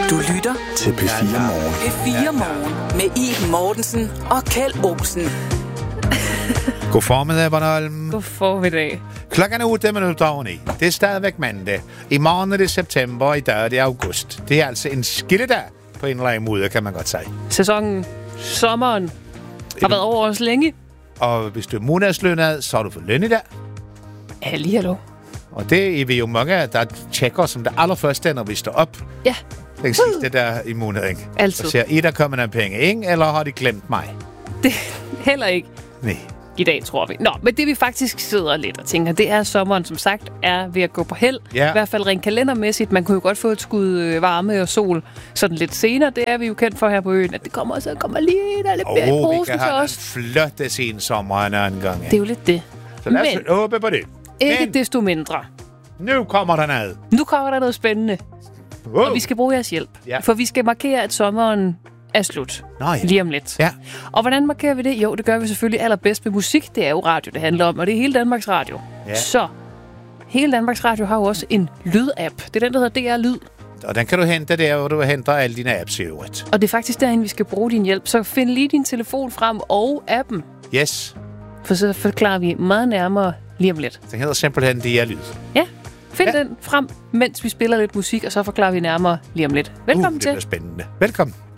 Du lytter til P4 Morgen. P4 Morgen med Iben Mortensen og Kjeld Olsen. God formiddag, Bornholm. God formiddag. Klokken er 8:09. Det er stadigvæk mandag. I morgen er det september, og i dag er det august. Det er altså en skilledag på en eller anden måde, kan man godt sige. Sæsonen, sommeren, har været over os længe. Og hvis du er månedslønnet, så har du fået løn i dag. Ja, lige hallo. Og det er vi jo mange, der tjekker som det allerførste, når vi står op. Ja. Den sidste der i måneden. Altid. Så siger, der kommer nogle penge ind, eller har de glemt mig? Det heller ikke Nej. i dag, tror vi. Nå, men det vi faktisk sidder lidt og tænker, det er, sommeren som sagt er ved at gå på held. Ja. I hvert fald rent kalendermæssigt. Man kunne jo godt få et skud varme og sol sådan lidt senere. Det er vi jo kendt for her på øen, at det kommer lige der lidt mere i Vi posen kan til have os. en flot sen sommer en anden gang. Det er jo lidt det. Så lad os Men håbe på det. ikke desto mindre. Nu kommer der noget. Nu kommer der noget spændende. Og vi skal bruge jeres hjælp. Ja. For vi skal markere, at sommeren er slut. Nå ja. Lige om lidt. Ja. Og hvordan markerer vi det? Jo, det gør vi selvfølgelig allerbedst med musik. Det er jo radio, det handler om. Og det er hele Danmarks Radio. Ja. Så hele Danmarks Radio har jo også en lydapp. Det er den, der hedder DR Lyd. Og den kan du hente der, hvor du henter alle dine apps i øvrigt. Og det er faktisk derinde, vi skal bruge din hjælp. Så find lige din telefon frem og appen. Yes. For så forklarer vi meget nærmere lige om lidt. Den hedder simpelthen DR-lyd. Ja, find den frem, mens vi spiller lidt musik, og så forklarer vi nærmere lige om lidt. Velkommen det til. bliver spændende. Velkommen.